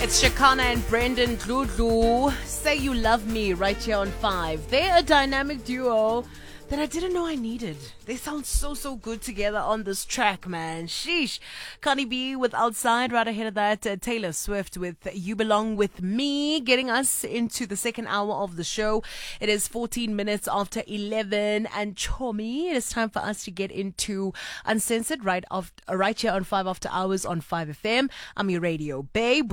It's Shakana and Brendan Dludlu. Say You Love Me right here on 5. They're a dynamic duo that I didn't know I needed. They sound so good together on this track, man. Sheesh. Cardi B with Outside. Right ahead of that, Taylor Swift with You Belong With Me, getting us into the second hour of the show. It is 14 minutes after 11. And Chomi, it is time for us to get into Uncensored right here on 5 After Hours on 5FM. I'm your radio babe.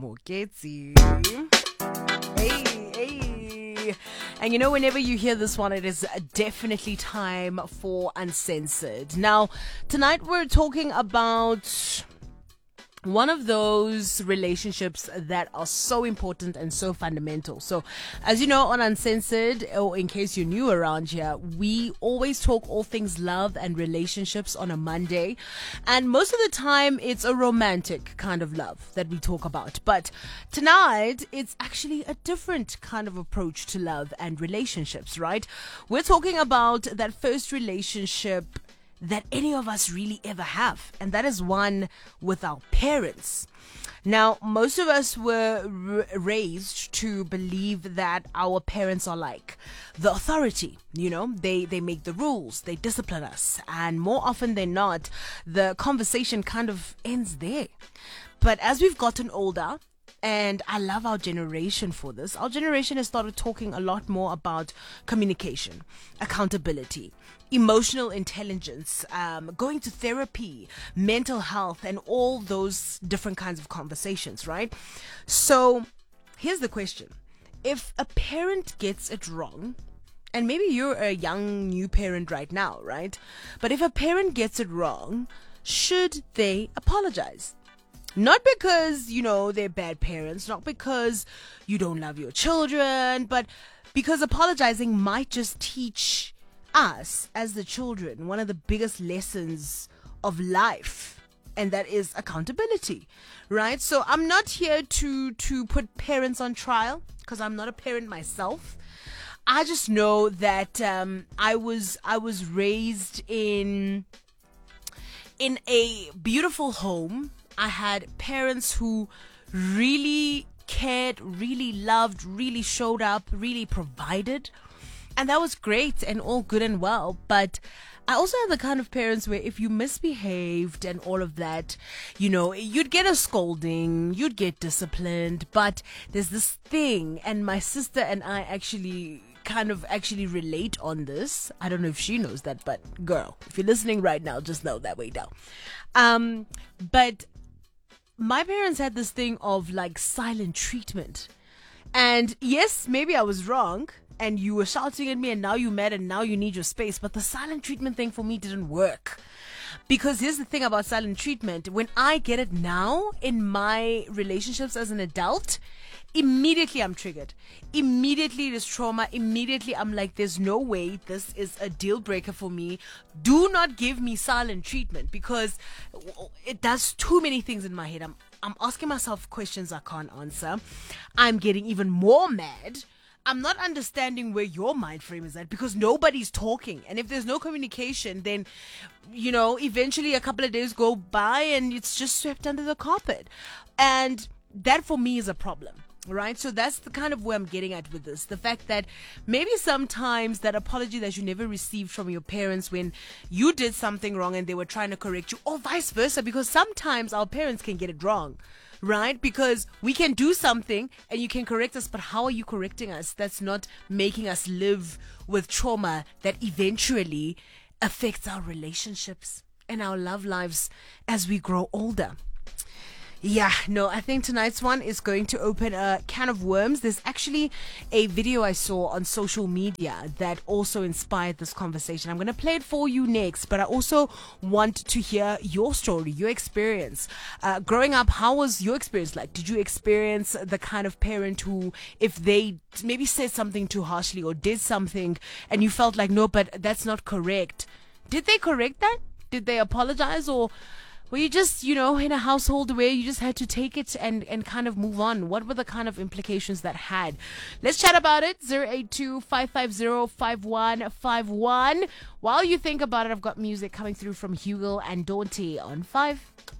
Hey. And you know, whenever you hear this one, it is definitely time for Uncensored. Now, tonight we're talking about one of those relationships that are so important and so fundamental. So, as you know, on Uncensored, or in case you're new around here, we always talk all things love and relationships on a Monday. And most of the time, it's a romantic kind of love that we talk about. But tonight, it's actually a different kind of approach to love and relationships, right? We're talking about that first relationship that any of us really ever have, and that is one with our parents. Now, most of us were raised to believe that our parents are like the authority. You know, they make the rules, they discipline us, and more often than not, the conversation kind of ends there. But as we've gotten older, and I love our generation for this. Our generation has started talking a lot more about communication, accountability, emotional intelligence, going to therapy, mental health, and all those different kinds of conversations, right? So here's the question. If a parent gets it wrong, and maybe you're a young new parent right now, right? But if a parent gets it wrong, should they apologize? Not because, you know, they're bad parents, not because you don't love your children, but because apologizing might just teach us as the children one of the biggest lessons of life, and that is accountability, right? So I'm not here to put parents on trial, because I'm not a parent myself. I just know that I was raised in a beautiful home. I had parents who really cared, really loved, really showed up, really provided. And that was great and all good and well. But I also have the kind of parents where if you misbehaved and all of that, you know, you'd get a scolding, you'd get disciplined. But there's this thing, and my sister and I actually relate on this. I don't know if she knows that, but girl, if you're listening right now, just know that way down. But my parents had this thing of like silent treatment. And yes, maybe I was wrong and you were shouting at me and now you're mad and now you need your space. But the silent treatment thing for me didn't work. Because here's the thing about silent treatment. When I get it now in my relationships as an adult, immediately I'm triggered. Immediately it is trauma. Immediately I'm like, there's no way this is a deal breaker for me. Do not give me silent treatment, because it does too many things in my head. I'm asking myself questions I can't answer. I'm getting even more mad. I'm not understanding where your mind frame is at, because nobody's talking. And if there's no communication, then, you know, eventually a couple of days go by and it's just swept under the carpet. And that for me is a problem. Right? So that's the kind of where I'm getting at with this. The fact that maybe sometimes that apology that you never received from your parents when you did something wrong and they were trying to correct you, or vice versa, because sometimes our parents can get it wrong, right? Because we can do something and you can correct us, but how are you correcting us? That's not making us live with trauma that eventually affects our relationships and our love lives as we grow older. Yeah, no, I think tonight's one is going to open a can of worms. There's actually a video I saw on social media that also inspired this conversation. I'm going to play it for you next, but I also want to hear your story, your experience. Growing up, how was your experience like? Did you experience the kind of parent who, if they maybe said something too harshly or did something and you felt like, no, but that's not correct? Did they correct that? Did they apologize, or were you just, you know, in a household where you just had to take it and kind of move on? What were the kind of implications that had? Let's chat about it. 082-550-5151. While you think about it, I've got music coming through from Hugo and Dante on 5.